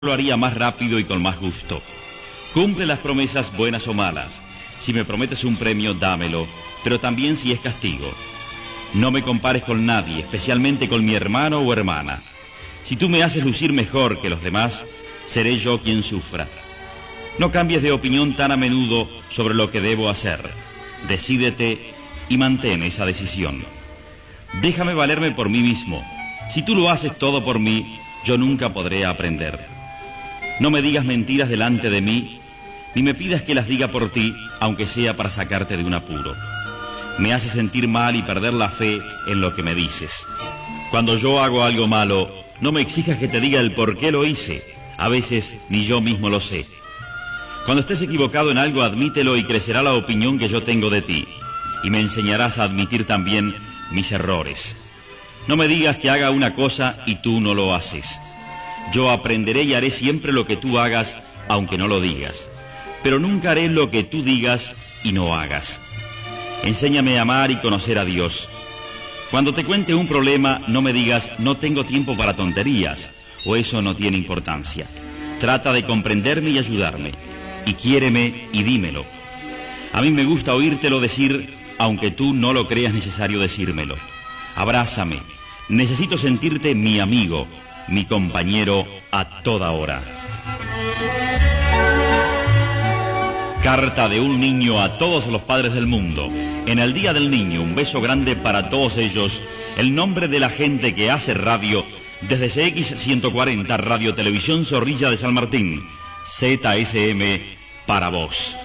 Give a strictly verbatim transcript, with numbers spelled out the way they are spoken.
lo haría más rápido y con más gusto. Cumple las promesas buenas o malas. Si me prometes un premio, dámelo, pero también si es castigo. No me compares con nadie, especialmente con mi hermano o hermana. Si tú me haces lucir mejor que los demás, seré yo quien sufra. No cambies de opinión tan a menudo sobre lo que debo hacer. Decídete y mantén esa decisión. Déjame valerme por mí mismo. Si tú lo haces todo por mí, yo nunca podré aprender. No me digas mentiras delante de mí, ni me pidas que las diga por ti, aunque sea para sacarte de un apuro. Me hace sentir mal y perder la fe en lo que me dices. Cuando yo hago algo malo, no me exijas que te diga el por qué lo hice. A veces ni yo mismo lo sé. Cuando estés equivocado en algo, admítelo y crecerá la opinión que yo tengo de ti. Y me enseñarás a admitir también mis errores. No me digas que haga una cosa y tú no lo haces. Yo aprenderé y haré siempre lo que tú hagas, aunque no lo digas. Pero nunca haré lo que tú digas y no hagas. Enséñame a amar y conocer a Dios. Cuando te cuente un problema, no me digas, no tengo tiempo para tonterías, o eso no tiene importancia. Trata de comprenderme y ayudarme. Y quiéreme y dímelo. A mí me gusta oírtelo decir, aunque tú no lo creas necesario decírmelo. Abrázame. Necesito sentirte mi amigo, mi compañero a toda hora. Carta de un niño a todos los padres del mundo. En el Día del Niño, un beso grande para todos ellos. El nombre de la gente que hace radio desde C X ciento cuarenta, Radio Televisión Zorrilla de San Martín. Z S M para vos.